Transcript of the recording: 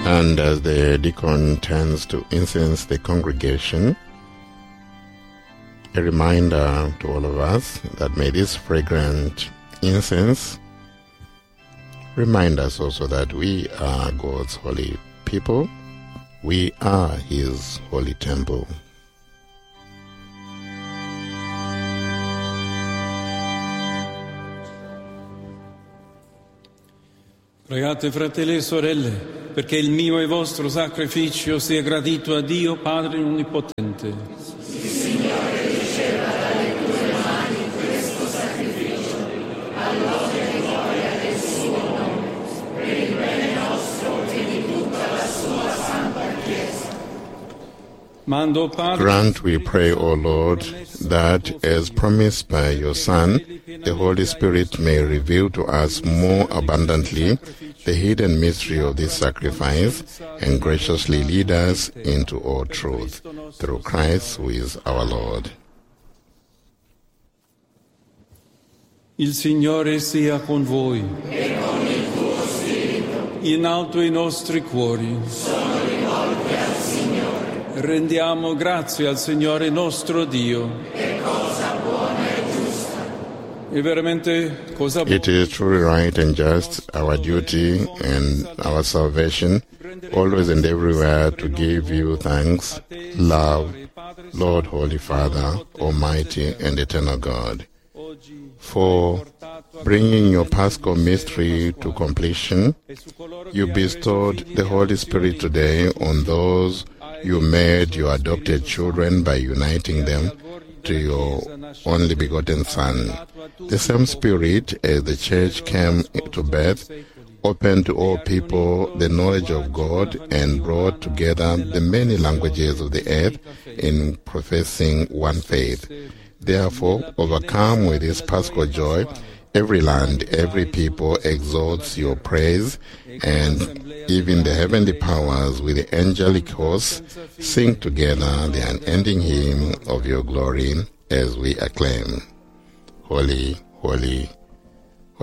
And as the deacon turns to incense the congregation, a reminder to all of us that may this fragrant incense remind us also that we are God's holy people. We are His holy temple. Pregate, fratelli e sorelle, perché il mio e vostro sacrificio sia gradito a Dio Padre Onnipotente. Il Signore riceva dalle tue mani questo sacrificio, all'odio e gloria del suo nome, per il bene nostro e di tutta la sua santa Chiesa. Grant, we pray, O Lord, that as promised by your Son, the Holy Spirit may reveal to us more abundantly the hidden mystery of this sacrifice and graciously lead us into all truth, through Christ who is our Lord. Il Signore sia con voi. E con il tuo spirito. In alto i nostri cuori. Sono rivolti al Signore. Rendiamo grazie al Signore nostro Dio. È cosa buona e giusta. È veramente cosa buona. It is truly right and just, our duty and our salvation, always and everywhere to give you thanks, love, Lord, Holy Father, Almighty and Eternal God, for bringing your Paschal mystery to completion. You bestowed the Holy Spirit today on those you made your adopted children by uniting them to your only begotten Son. The same Spirit, as the Church came to birth, opened to all people the knowledge of God and brought together the many languages of the earth in professing one faith. Therefore, overcome with this Paschal joy, every land, every people exalts your praise, and even the heavenly powers with the angelic hosts sing together the unending hymn of your glory as we acclaim, Holy, holy,